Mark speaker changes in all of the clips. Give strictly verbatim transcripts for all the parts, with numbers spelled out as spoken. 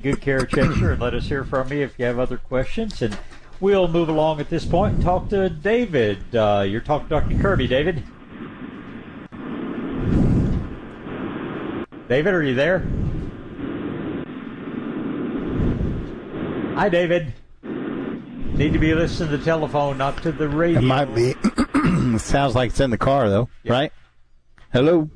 Speaker 1: good care of Chester and let us hear from you if you have other questions. And we'll move along at this point and talk to David. Uh, you're talking to Doctor Kirby, David. David, are you there? Hi, David. Need to be listening to the telephone, not to the radio.
Speaker 2: It might be. It sounds like it's in the car, though, yep. Right? Hello?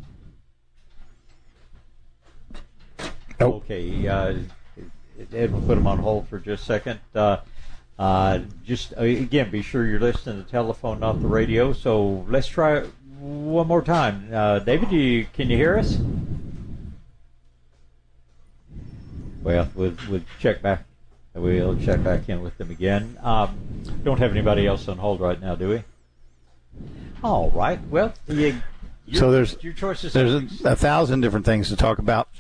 Speaker 2: Nope.
Speaker 1: Okay. Uh, Ed, we'll put him on hold for just a second. Uh, uh, just, uh, again, be sure you're listening to the telephone, not the radio. So let's try it one more time. Uh, David, do you, can you hear us? Well, we'll, we'll check back. We'll check back in with them again. Um, don't have anybody else on hold right now, do we? All right. Well, you, your,
Speaker 2: so there's
Speaker 1: your choices.
Speaker 2: There's a, a thousand different things to talk about.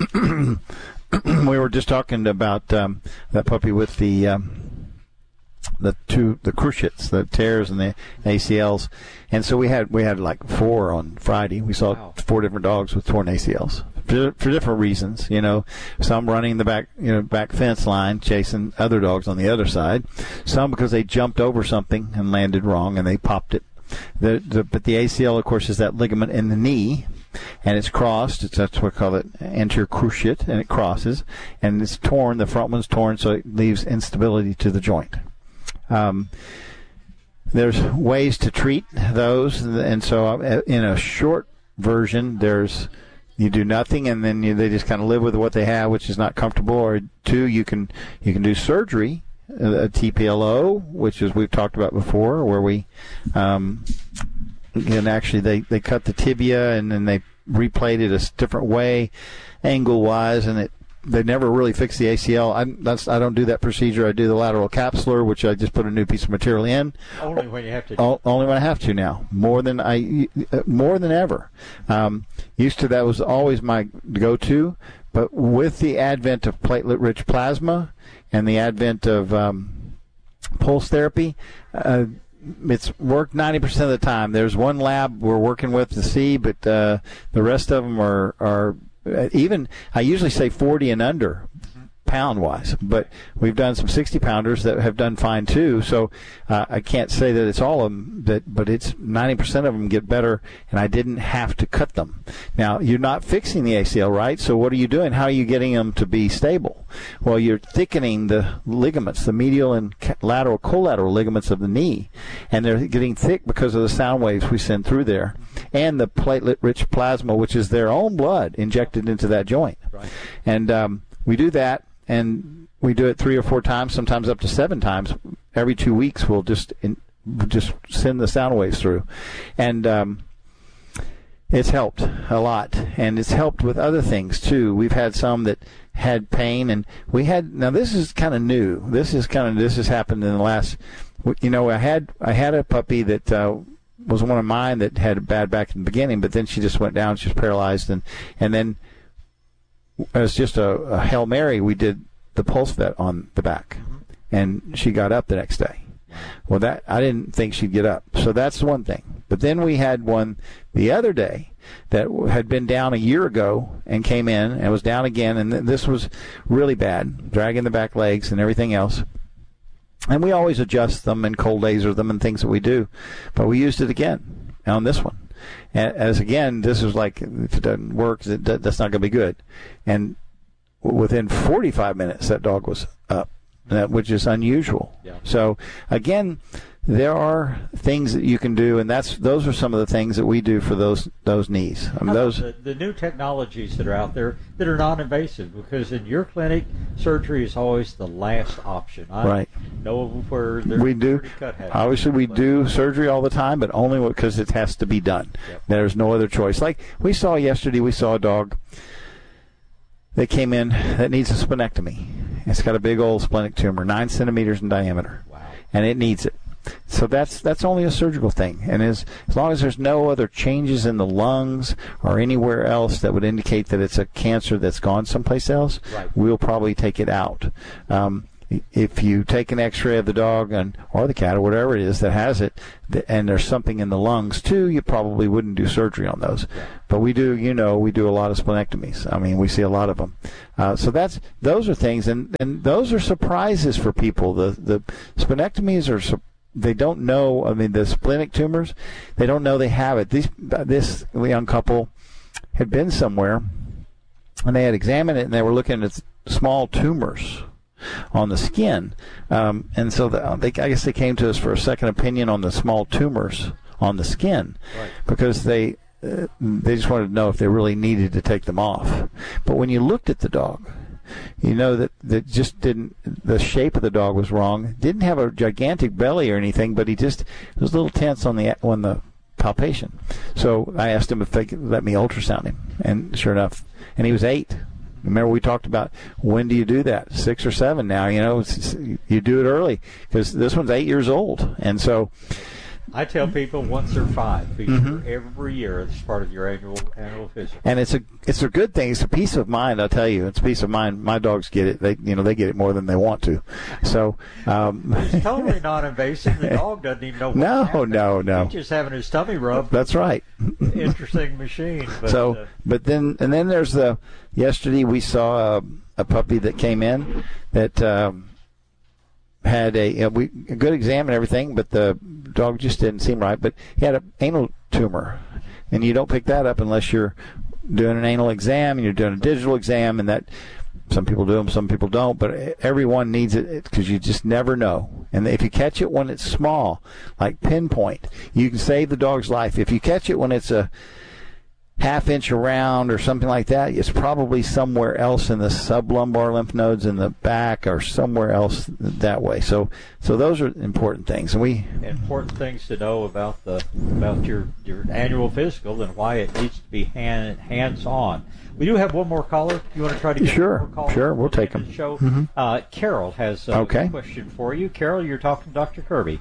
Speaker 2: We were just talking about um, that puppy with the um, the two the cruciates, the tears and the A C Ls, and so we had we had like four on Friday. We saw wow. four different dogs with torn A C Ls. For, for different reasons, you know, some running the back, you know, back fence line, chasing other dogs on the other side. Some because they jumped over something and landed wrong and they popped it. The, the, but the A C L, of course, is that ligament in the knee, and it's crossed. It's, that's what we call it anterior cruciate, and it crosses, and it's torn. The front one's torn, so it leaves instability to the joint. Um, there's ways to treat those, and so in a short version, there's you do nothing, and then you, they just kind of live with what they have, which is not comfortable. Or two, you can you can do surgery, a T P L O, which is we've talked about before, where we um, and actually they, they cut the tibia and then they replate it a different way, angle wise, and it they never really fix the A C L. I that's I don't do that procedure. I do the lateral capsular, which I just put a new piece of material in.
Speaker 1: Only when you have to.
Speaker 2: O- only when I have to now. More than I, more than ever. Um, used to that was always my go-to, but with the advent of platelet-rich plasma and the advent of um, pulse therapy, uh, it's worked ninety percent of the time. There's one lab we're working with to see, but uh, the rest of them are are. Even I usually say forty and under pound wise, but we've done some sixty pounders that have done fine too. So uh, I can't say that it's all of them, that, but it's ninety percent of them get better, and I didn't have to cut them. Now you're not fixing the A C L, right? So what are you doing? How are you getting them to be stable? Well, you're thickening the ligaments, the medial and lateral collateral ligaments of the knee, and they're getting thick because of the sound waves we send through there, and the platelet-rich plasma, which is their own blood injected into that joint. Right. And um, we do that. And we do it three or four times, sometimes up to seven times. Every two weeks, we'll just in, just send the sound waves through, and um, it's helped a lot. And it's helped with other things too. We've had some that had pain, and we had now this is kind of new. This is kind of this has happened in the last. You know, I had I had a puppy that uh, was one of mine that had a bad back in the beginning, but then she just went down. She was paralyzed, and and then. As just a, a Hail Mary, we did the pulse vet on the back, and she got up the next day. Well, that I didn't think she'd get up, so that's one thing. But then we had one the other day that had been down a year ago and came in and was down again, and th- this was really bad, dragging the back legs and everything else. And we always adjust them and cold laser them and things that we do, but we used it again on this one. And as again, this is like, if it doesn't work, it, that's not going to be good. And within forty-five minutes, that dog was up, that, which is unusual. Yeah. So again, there are things that you can do, and that's those are some of the things that we do for those those knees. I mean, those
Speaker 1: the, the new technologies that are out there that are non-invasive, because in your clinic, surgery is always the last option. I
Speaker 2: right.
Speaker 1: know where
Speaker 2: we do. Obviously, we do surgery all the time, but only because it has to be done. Yep. There's no other choice. Like we saw yesterday, we saw a dog that came in that needs a splenectomy. It's got a big old splenic tumor, nine centimeters in diameter, wow. And it needs it. So that's that's only a surgical thing, and as as long as there's no other changes in the lungs or anywhere else that would indicate that it's a cancer that's gone someplace else, right. We'll probably take it out. Um, if you take an X-ray of the dog and or the cat or whatever it is that has it, and there's something in the lungs too, you probably wouldn't do surgery on those. But we do, you know, we do a lot of splenectomies. I mean, we see a lot of them. Uh, so that's those are things, and, and those are surprises for people. The the splenectomies are they don't know. I mean, the splenic tumors, they don't know they have it. These this young couple had been somewhere, and they had examined it, and they were looking at small tumors on the skin, um, and so the, they, I guess they came to us for a second opinion on the small tumors on the skin,
Speaker 1: right.
Speaker 2: because they uh, they just wanted to know if they really needed to take them off. But when you looked at the dog, you know that that just didn't. The shape of the dog was wrong. Didn't have a gigantic belly or anything, but he just was a little tense on the on the palpation. So I asked him if they could let me ultrasound him, and sure enough, and he was eight. Remember we talked about when do you do that? Six or seven now, you know, it's, you do it early because this one's eight years old. And so
Speaker 1: I tell people once they're five, be
Speaker 2: mm-hmm.
Speaker 1: sure every year it's part of your annual annual physical.
Speaker 2: And it's a it's a good thing. It's a peace of mind. I'll tell you, it's peace of mind. My dogs get it. They you know they get it more than they want to. So um,
Speaker 1: it's totally non-invasive. The dog doesn't even know. What's
Speaker 2: no,
Speaker 1: happening.
Speaker 2: no, no.
Speaker 1: He's just having his tummy rubbed.
Speaker 2: That's right.
Speaker 1: Interesting machine. But,
Speaker 2: so,
Speaker 1: uh,
Speaker 2: but then and then there's the yesterday we saw a, a puppy that came in that. Um, had a, you know, we, a good exam and everything, but the dog just didn't seem right. But he had an anal tumor, and you don't pick that up unless you're doing an anal exam and you're doing a digital exam, and that some people do them, some people don't, but everyone needs it because you just never know. And if you catch it when it's small, like pinpoint, you can save the dog's life. If you catch it when it's a half inch around or something like that, it's probably somewhere else in the sublumbar lymph nodes in the back or somewhere else that way. So, so those are important things. And we
Speaker 1: important things to know about the about your your annual physical and why it needs to be hand hands on. We do have one more caller. You want to try to get
Speaker 2: sure,
Speaker 1: one more caller?
Speaker 2: sure, we'll take them.
Speaker 1: Show.
Speaker 2: Mm-hmm.
Speaker 1: Uh, Carol has a
Speaker 2: okay.
Speaker 1: question for you. Carol, you're talking to Doctor Kirby.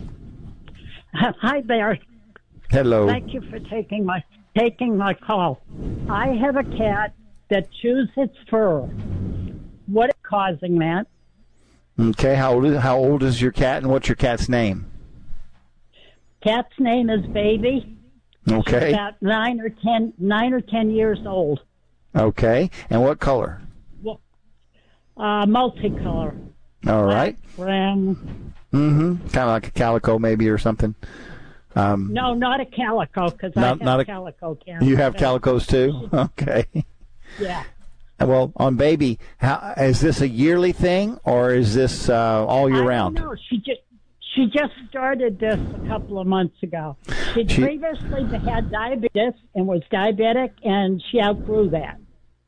Speaker 3: Hi there.
Speaker 2: Hello.
Speaker 3: Thank you for taking my taking my call. I have a cat that chews its fur. What is causing that?
Speaker 2: Okay, how old is, how old is your cat, and what's your cat's name?
Speaker 3: Cat's name is Baby.
Speaker 2: Okay.
Speaker 3: She's about nine or ten nine or ten years old.
Speaker 2: Okay, and what color?
Speaker 3: Well, uh, multicolor.
Speaker 2: All right.
Speaker 3: Black, brown.
Speaker 2: Mm-hmm. Kind of like a calico, maybe, or something. Um,
Speaker 3: no, not a calico, because I have
Speaker 2: not a,
Speaker 3: calico cats.
Speaker 2: You have calicos too? Okay.
Speaker 3: Yeah.
Speaker 2: Well, on Baby, how, is this a yearly thing, or is this uh, all year
Speaker 3: I
Speaker 2: round?
Speaker 3: No, she just she just started this a couple of months ago. She,
Speaker 2: She-
Speaker 3: previously had diabetes and was diabetic, and she outgrew that.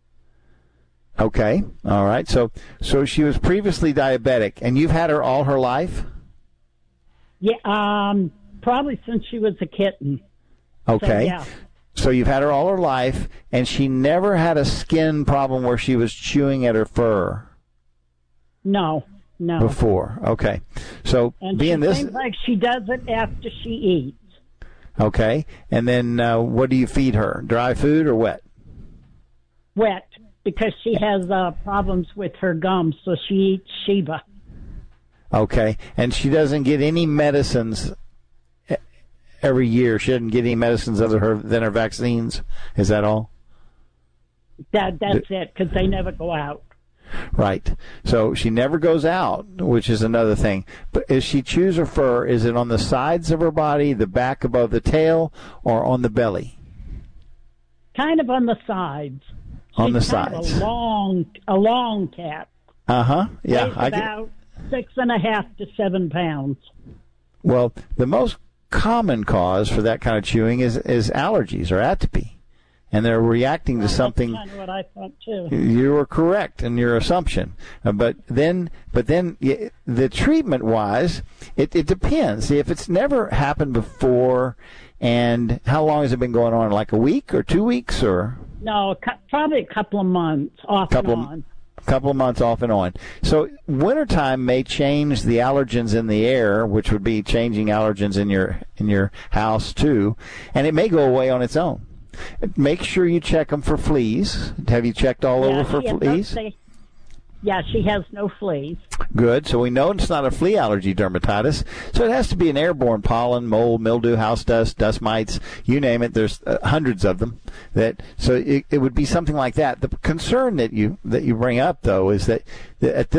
Speaker 2: Okay. All right. So, so she was previously diabetic, and you've had her all her life?
Speaker 3: Yeah, um, probably since she was a kitten.
Speaker 2: Okay.
Speaker 3: So, yeah.
Speaker 2: So you've had her all her life, and she never had a skin problem where she was chewing at her fur
Speaker 3: No, no.
Speaker 2: before. Okay. So
Speaker 3: And
Speaker 2: being
Speaker 3: she
Speaker 2: this,
Speaker 3: seems like she does it after she eats.
Speaker 2: okay. And then uh, what do you feed her? Dry food or wet?
Speaker 3: Wet, because she has uh, problems with her gums, so she eats Sheba.
Speaker 2: Okay. And she doesn't get any medicines e- every year. She doesn't get any medicines other her than her vaccines. Is that all?
Speaker 3: That That's it, because they never go out.
Speaker 2: Right. So she never goes out, which is another thing. But as she chews her fur, is it on the sides of her body, the back above the tail, or on the belly?
Speaker 3: Kind of on the sides.
Speaker 2: On
Speaker 3: She's
Speaker 2: the
Speaker 3: kind of
Speaker 2: sides.
Speaker 3: a long, a long cat.
Speaker 2: Uh huh. Yeah.
Speaker 3: Weighs
Speaker 2: I get.
Speaker 3: about six and a half to seven pounds.
Speaker 2: Well, the most common cause for that kind of chewing is is allergies or atopy, and they're reacting to
Speaker 3: Well,
Speaker 2: something.
Speaker 3: That's kind of what I thought too.
Speaker 2: You were correct in your assumption, uh, but then, but then y- the treatment wise, it, it depends. See, if it's never happened before, and how long has it been going on? Like a week or two weeks or
Speaker 3: No, a cou- probably a couple of months off
Speaker 2: Couple of-
Speaker 3: and on.
Speaker 2: a couple of months off and on. So wintertime may change the allergens in the air, which would be changing allergens in your in your house too, and it may go away on its own. Make sure you check them for fleas. Have you checked all
Speaker 3: Yeah,
Speaker 2: over for
Speaker 3: she-
Speaker 2: fleas?
Speaker 3: They, Yeah, she has no fleas.
Speaker 2: Good. So we know it's not a flea allergy dermatitis. So it has to be an airborne pollen, mold, mildew, house dust, dust mites, you name it. There's uh, hundreds of them. That so it, it would be something like that. The concern that you that you bring up though is that, that at this